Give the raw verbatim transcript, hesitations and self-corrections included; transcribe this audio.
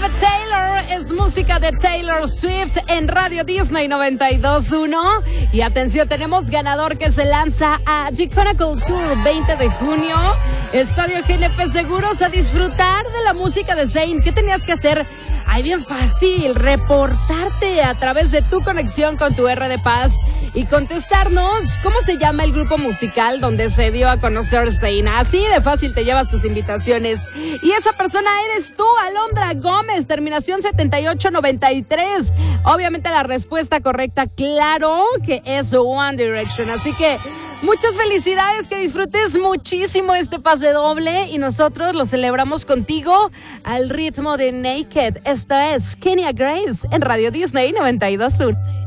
Elizabeth Taylor es música de Taylor Swift en Radio Disney noventa y dos punto uno. Y atención, tenemos ganador que se lanza a The Chronicle Tour veinte de junio. Estadio G N P Seguros, a disfrutar de la música de Zayn. ¿Qué tenías que hacer? Ay, bien fácil, reportarte a través de tu conexión con tu R de Paz y contestarnos cómo se llama el grupo musical donde se dio a conocer Zayn. Así de fácil te llevas tus invitaciones. Y esa persona eres tú, Alondra Gómez, terminación setenta y ocho noventa y tres. Obviamente la respuesta correcta, claro, que es One Direction. Así que muchas felicidades, que disfrutes muchísimo este pase doble y nosotros lo celebramos contigo al ritmo de Naked. Esto es Kenya Grace en Radio Disney noventa y dos punto uno.